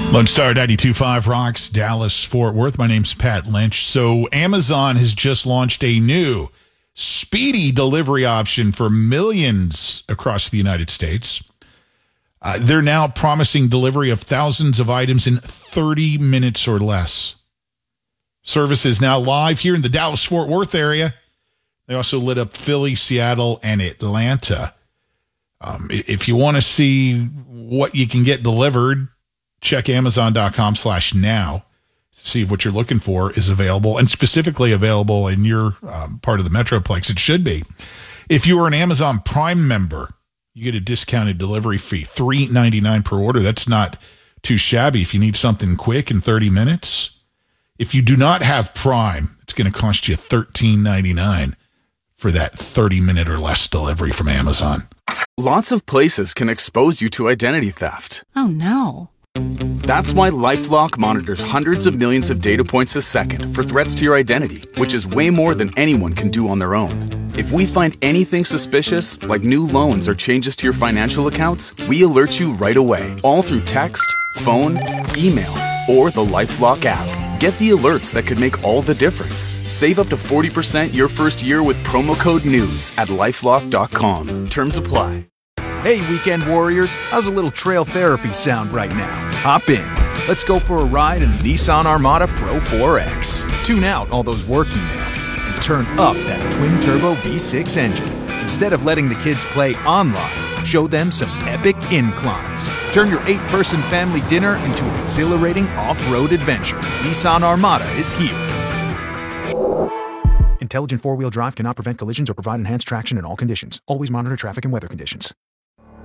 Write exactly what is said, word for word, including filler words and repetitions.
Lone Star ninety-two point five Rocks, Dallas, Fort Worth. My name's Pat Lynch. So Amazon has just launched a new speedy delivery option for millions across the United States. Uh, they're now promising delivery of thousands of items in thirty minutes or less. Service is now live here in the Dallas-Fort Worth area. They also lit up Philly, Seattle, and Atlanta. Um, if you want to see what you can get delivered, check amazon.com slash now. See if what you're looking for is available, and specifically available in your um, part of the Metroplex. It should be. If you are an Amazon Prime member, you get a discounted delivery fee, three dollars and ninety-nine cents per order. That's not too shabby if you need something quick in thirty minutes. If you do not have Prime, it's going to cost you thirteen dollars and ninety-nine cents for that thirty minute or less delivery from Amazon. Lots of places can expose you to identity theft. Oh, no. That's why LifeLock monitors hundreds of millions of data points a second for threats to your identity, which is way more than anyone can do on their own. If we find anything suspicious, like new loans or changes to your financial accounts, we alert you right away, all through text, phone, email, or the LifeLock app. Get the alerts that could make all the difference. Save up to forty percent your first year with promo code NEWS at lifelock dot com. Terms apply. Hey, weekend warriors, how's a little trail therapy sound right now? Hop in. Let's go for a ride in the Nissan Armada Pro four X. Tune out all those work emails and turn up that twin-turbo V six engine. Instead of letting the kids play online, show them some epic inclines. Turn your eight-person family dinner into an exhilarating off-road adventure. Nissan Armada is here. Intelligent four-wheel drive cannot prevent collisions or provide enhanced traction in all conditions. Always monitor traffic and weather conditions.